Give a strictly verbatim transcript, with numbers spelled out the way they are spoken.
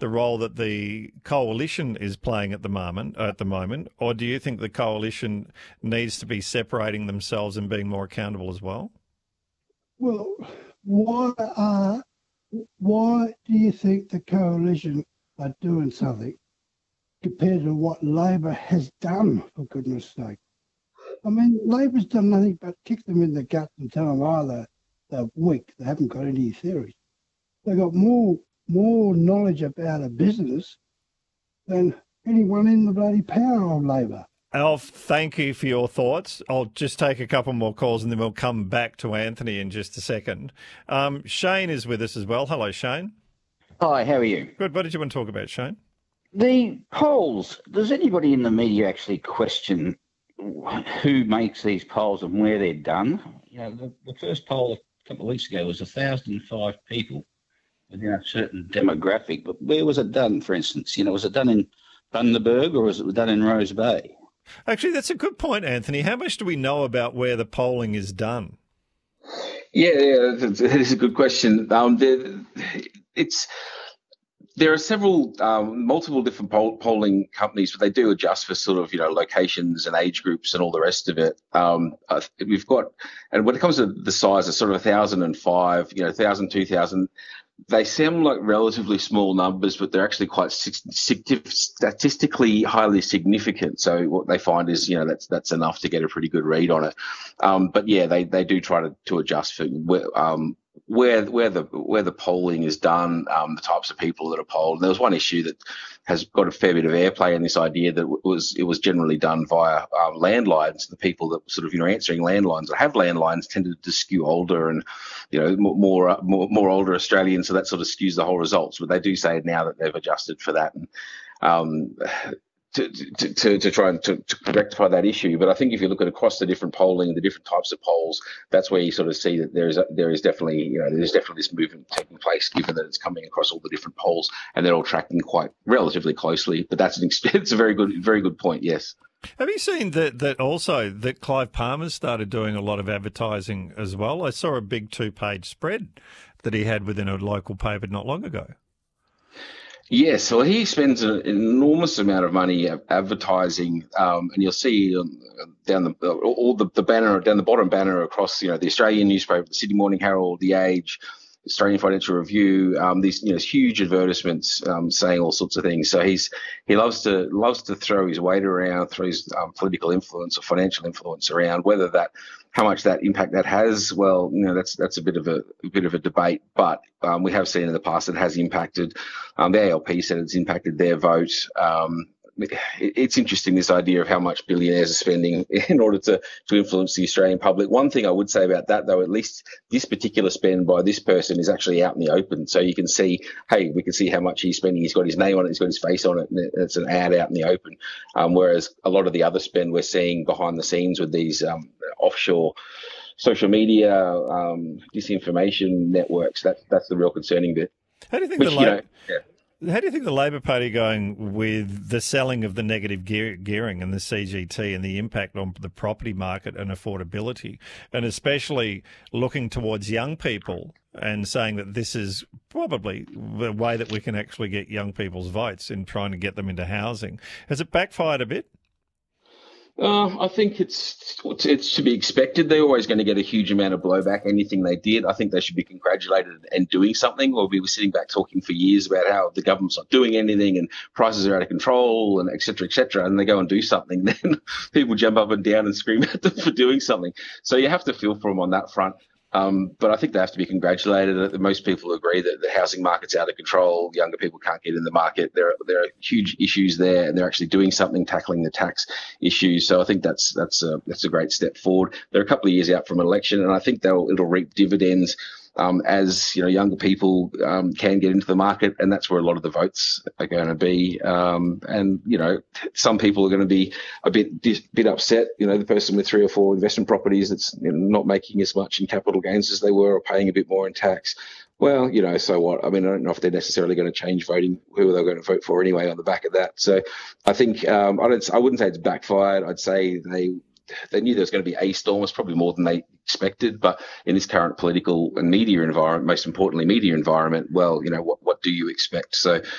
the role that the coalition is playing at the moment, at the moment, or do you think the coalition needs to be separating themselves and being more accountable as well? Well, why are why do you think the coalition are doing something compared to what Labor has done, for goodness sake? I mean, Labor's done nothing but kick them in the gut and tell them, oh, they're, they're weak, they haven't got any theories. They've got more more knowledge about a business than anyone in the bloody power of Labor. Alf, thank you for your thoughts. I'll just take a couple more calls and then we'll come back to Anthony in just a second. Um, Shane is with us as well. Hello, Shane. Hi, how are you? Good. What did you want to talk about, Shane? The polls, does anybody in the media actually question who makes these polls and where they're done? You know, the, the first poll a couple of weeks ago was one thousand five people within a certain demographic, but where was it done, for instance? You know, was it done in Bundaberg or was it done in Rose Bay? Actually, that's a good point, Anthony. How much do we know about where the polling is done? Yeah, yeah, it is a good question. Um, there, it's there are several, um, multiple different poll, polling companies, but they do adjust for sort of, you know, locations and age groups and all the rest of it. Um, we've got, and when it comes to the size of sort of one thousand and five, you know, one thousand, two thousand, they sound like relatively small numbers, but they're actually quite statistically highly significant. So what they find is, you know, that's that's enough to get a pretty good read on it. Um, but yeah, they, they do try to, to adjust for um, where where the where the polling is done, um, the types of people that are polled. And there was one issue that has got a fair bit of airplay in this idea that it was it was generally done via um, landlines. The people that sort of, you know, answering landlines or have landlines tended to skew older and, you know, more more more older Australians. So that sort of skews the whole results. But they do say now that they've adjusted for that and um, to, to to to try and to, to rectify that issue. But I think if you look at across the different polling, the different types of polls, that's where you sort of see that there is a, there is definitely, you know, there's definitely this movement taking place, given that it's coming across all the different polls and they're all tracking quite relatively closely. But that's an it's a very good very good point. Yes. Have you seen that that also that Clive Palmer's started doing a lot of advertising as well? I saw a big two-page spread that he had within a local paper not long ago. Yes, well, he spends an enormous amount of money advertising, um, and you'll see um, down the all the, the banner down the bottom banner across, you know, the Australian newspaper, the Sydney Morning Herald, the Age, Australian Financial Review, um, these, you know, huge advertisements um, saying all sorts of things. So he's he loves to loves to throw his weight around, throw his um, political influence or financial influence around. Whether that how much that impact that has, well, you know, that's that's a bit of a, a bit of a debate. But um, we have seen in the past it has impacted. Um, the A L P said it's impacted their vote. Um, it's interesting, this idea of how much billionaires are spending in order to, to influence the Australian public. One thing I would say about that, though, at least this particular spend by this person is actually out in the open. So you can see, hey, we can see how much he's spending. He's got his name on it. He's got his face on it. And it's an ad out in the open. Um, whereas a lot of the other spend we're seeing behind the scenes with these um, offshore social media, um, disinformation networks, that, that's the real concerning bit. How do you think Which, the you know, yeah. How do you think the Labor Party are going with the selling of the negative gear, gearing and the C G T and the impact on the property market and affordability, and especially looking towards young people and saying that this is probably the way that we can actually get young people's votes in trying to get them into housing? Has it backfired a bit? Uh, I think it's it's to be expected. They're always going to get a huge amount of blowback, anything they did. I think they should be congratulated and doing something, or we were sitting back talking for years about how the government's not doing anything and prices are out of control and et cetera, et cetera, and they go and do something. Then people jump up and down and scream at them for doing something. So you have to feel for them on that front. Um, but I think they have to be congratulated. Most people agree that the housing market's out of control. Younger people can't get in the market. There are, there are huge issues there, and they're actually doing something, tackling the tax issues. So I think that's that's a, that's a great step forward. They're a couple of years out from an election, and I think they'll it'll reap dividends um, as, you know, younger people um, can get into the market, and that's where a lot of the votes are going to be. Um, and you know, some people are going to be a bit bit upset. You know, the person with three or four investment properties that's, you know, not making as much in capital gains as they were, or paying a bit more in tax. Well, you know, so what? I mean, I don't know if they're necessarily going to change voting, who they're going to vote for anyway on the back of that. So I think um, I don't. I wouldn't say it's backfired. I'd say they. They knew there was going to be a storm. It's probably more than they expected. But in this current political and media environment, most importantly, media environment, well, you know, what, what do you expect? So